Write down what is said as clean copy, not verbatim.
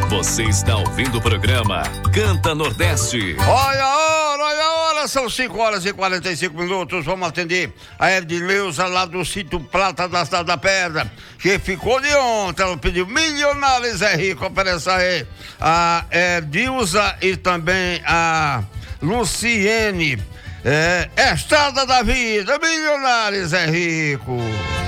Você está ouvindo o programa Canta Nordeste. Olha a hora, são 5h45. Vamos atender a Edileuza lá do sítio Prata da Cidade da Pedra, que ficou de ontem. Ela pediu Milionários é Rico, oferece aí a Edilza e também a Luciene. Estrada da Vida, Milionários é Rico.